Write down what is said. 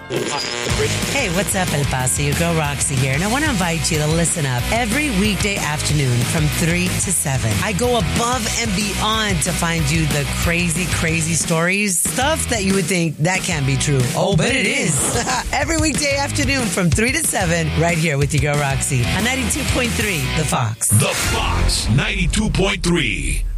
Hey, what's up, El Paso? Your girl Roxy here, and I want to invite you to listen up every weekday afternoon from 3 to 7. I go above and beyond to find you the crazy, crazy stories, stuff that you would think that can't be true. Oh, but it is. Every weekday afternoon from 3 to 7, right here with your girl Roxy on 92.3, The Fox. The Fox 92.3.